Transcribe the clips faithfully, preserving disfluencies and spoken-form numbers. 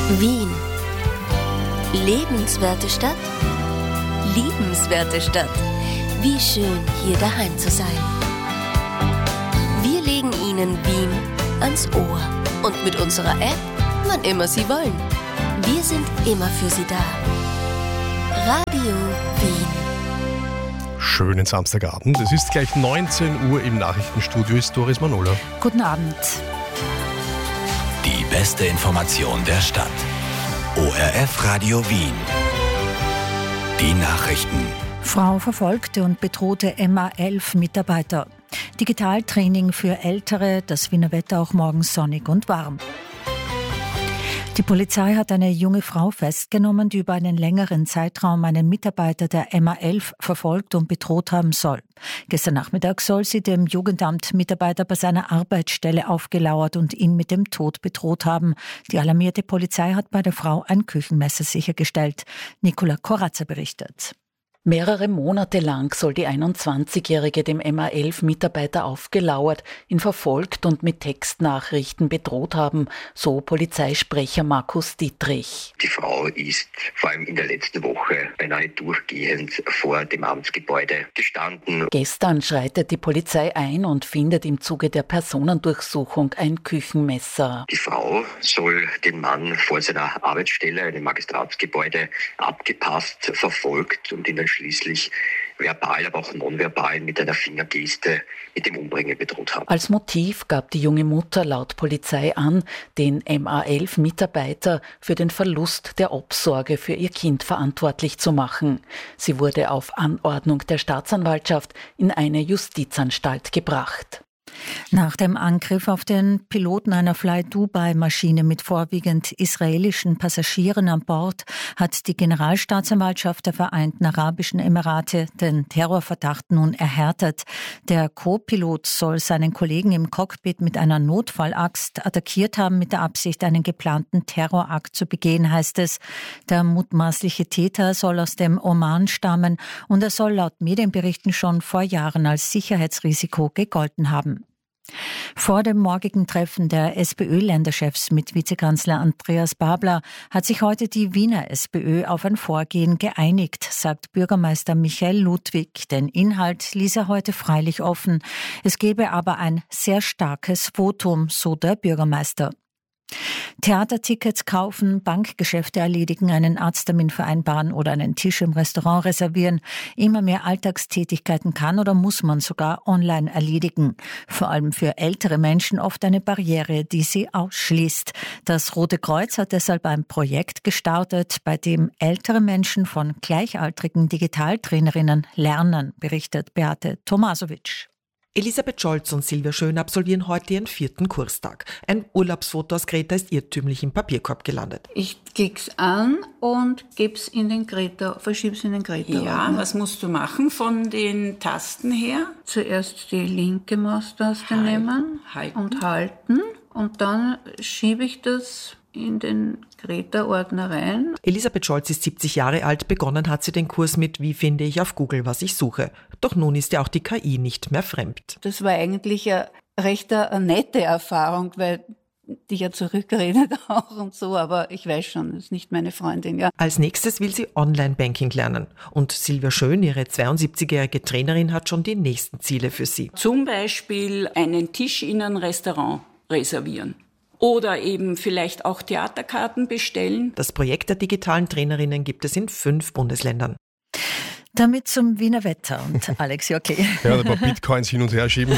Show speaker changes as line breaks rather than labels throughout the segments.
Wien. Lebenswerte Stadt, liebenswerte Stadt. Wie schön, hier daheim zu sein. Wir legen Ihnen Wien ans Ohr. Und mit unserer App, wann immer Sie wollen. Wir sind immer für Sie da. Radio Wien.
Schönen Samstagabend. Es ist gleich neunzehn Uhr im Nachrichtenstudio. Ist Doris Manola.
Guten Abend.
Die beste Information der Stadt. O R F Radio Wien. Die Nachrichten.
Frau verfolgte und bedrohte M A elf Mitarbeiter. Digitaltraining für Ältere, das Wiener Wetter auch morgen sonnig und warm. Die Polizei hat eine junge Frau festgenommen, die über einen längeren Zeitraum einen Mitarbeiter der M A elf verfolgt und bedroht haben soll. Gestern Nachmittag soll sie dem Jugendamt-Mitarbeiter bei seiner Arbeitsstelle aufgelauert und ihn mit dem Tod bedroht haben. Die alarmierte Polizei hat bei der Frau ein Küchenmesser sichergestellt. Nicola Koratzer berichtet.
Mehrere Monate lang soll die einundzwanzigjährige dem M A elf Mitarbeiter aufgelauert, ihn verfolgt und mit Textnachrichten bedroht haben, so Polizeisprecher Markus Dietrich.
Die Frau ist vor allem in der letzten Woche beinahe durchgehend vor dem Amtsgebäude gestanden.
Gestern schreitet die Polizei ein und findet im Zuge der Personendurchsuchung ein Küchenmesser.
Die Frau soll den Mann vor seiner Arbeitsstelle, einem Magistratsgebäude, abgepasst, verfolgt und ihn dann schließlich verbal, aber auch nonverbal mit einer Fingergeste mit dem Umbringen bedroht haben.
Als Motiv gab die junge Mutter laut Polizei an, den M A elf Mitarbeiter für den Verlust der Obsorge für ihr Kind verantwortlich zu machen. Sie wurde auf Anordnung der Staatsanwaltschaft in eine Justizanstalt gebracht.
Nach dem Angriff auf den Piloten einer Fly-Dubai-Maschine mit vorwiegend israelischen Passagieren an Bord hat die Generalstaatsanwaltschaft der Vereinten Arabischen Emirate den Terrorverdacht nun erhärtet. Der Co-Pilot soll seinen Kollegen im Cockpit mit einer Notfallaxt attackiert haben, mit der Absicht, einen geplanten Terrorakt zu begehen, heißt es. Der mutmaßliche Täter soll aus dem Oman stammen und er soll laut Medienberichten schon vor Jahren als Sicherheitsrisiko gegolten haben. Vor dem morgigen Treffen der SPÖ-Länderchefs mit Vizekanzler Andreas Babler hat sich heute die Wiener SPÖ auf ein Vorgehen geeinigt, sagt Bürgermeister Michael Ludwig. Den Inhalt ließ er heute freilich offen. Es gebe aber ein sehr starkes Votum, so der Bürgermeister. Theatertickets kaufen, Bankgeschäfte erledigen, einen Arzttermin vereinbaren oder einen Tisch im Restaurant reservieren. Immer mehr Alltagstätigkeiten kann oder muss man sogar online erledigen. Vor allem für ältere Menschen oft eine Barriere, die sie ausschließt. Das Rote Kreuz hat deshalb ein Projekt gestartet, bei dem ältere Menschen von gleichaltrigen Digitaltrainerinnen lernen, berichtet Beate Tomasowitsch.
Elisabeth Scholz und Silvia Schön absolvieren heute ihren vierten Kurstag. Ein Urlaubsfoto aus Greta ist irrtümlich im Papierkorb gelandet.
Ich klick's an und geb's in den Greta, verschieb's in den Greta.
Ja, was musst du machen von den Tasten her?
Zuerst die linke Maustaste nehmen
halten.
und halten und dann schiebe ich das in den Greta-Ordner rein.
Elisabeth Scholz ist siebzig Jahre alt, begonnen hat sie den Kurs mit Wie finde ich auf Google, was ich suche. Doch nun ist ja auch die K I nicht mehr fremd.
Das war eigentlich eine recht eine nette Erfahrung, weil die ja zurückredet auch und so, aber ich weiß schon, das ist nicht meine Freundin, ja.
Als nächstes will sie Online-Banking lernen. Und Silvia Schön, ihre zweiundsiebzigjährige Trainerin, hat schon die nächsten Ziele für sie.
Zum Beispiel einen Tisch in einem Restaurant reservieren. Oder eben vielleicht auch Theaterkarten bestellen.
Das Projekt der digitalen Trainerinnen gibt es in fünf Bundesländern.
Damit zum Wiener Wetter und Alex Jockey.
Ja, ein paar Bitcoins hin und her schieben.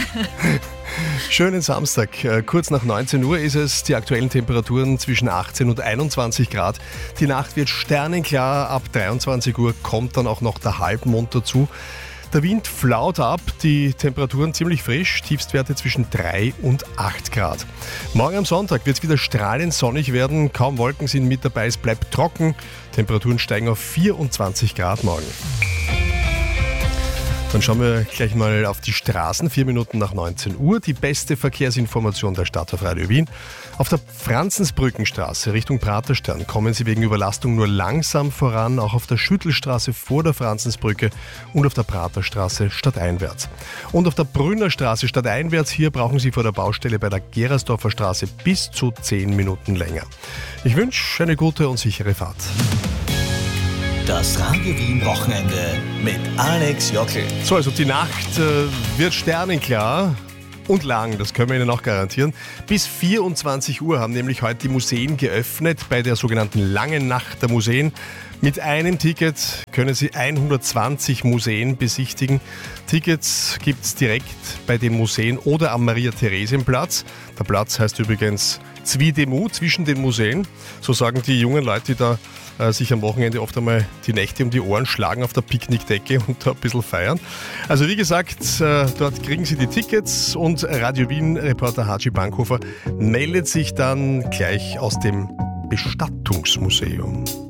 Schönen Samstag. Kurz nach neunzehn Uhr ist es. Die aktuellen Temperaturen zwischen achtzehn und einundzwanzig Grad. Die Nacht wird sternenklar. Ab dreiundzwanzig Uhr kommt dann auch noch der Halbmond dazu. Der Wind flaut ab, die Temperaturen ziemlich frisch, Tiefstwerte zwischen drei und acht Grad. Morgen am Sonntag wird es wieder strahlend sonnig werden, kaum Wolken sind mit dabei, es bleibt trocken, Temperaturen steigen auf vierundzwanzig Grad morgen. Dann schauen wir gleich mal auf die Straßen. Vier Minuten nach neunzehn Uhr. Die beste Verkehrsinformation der Stadt auf Radio Wien. Auf der Franzensbrückenstraße Richtung Praterstern kommen Sie wegen Überlastung nur langsam voran. Auch auf der Schüttelstraße vor der Franzensbrücke und auf der Praterstraße stadteinwärts. Und auf der Brünnerstraße stadteinwärts, hier brauchen Sie vor der Baustelle bei der Gerersdorfer Straße bis zu zehn Minuten länger. Ich wünsche eine gute und sichere Fahrt.
Das Radio Wien Wochenende mit Alex Jockel.
So, also die Nacht äh, wird sternenklar und lang, das können wir Ihnen auch garantieren. Bis vierundzwanzig Uhr haben nämlich heute die Museen geöffnet bei der sogenannten Langen Nacht der Museen. Mit einem Ticket können Sie hundertzwanzig Museen besichtigen. Tickets gibt es direkt bei den Museen oder am Maria-Theresien-Platz. Der Platz heißt übrigens Zwiedemu, zwischen den Museen. So sagen die jungen Leute, die da äh, sich am Wochenende oft einmal die Nächte um die Ohren schlagen auf der Picknickdecke und da ein bisschen feiern. Also wie gesagt, äh, dort kriegen Sie die Tickets und Radio Wien-Reporter Haji Bankhofer meldet sich dann gleich aus dem Bestattungsmuseum.